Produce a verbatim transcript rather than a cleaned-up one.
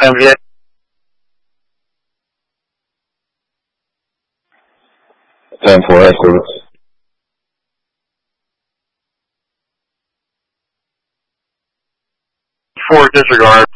M V A. ten four, S service. four, disregard.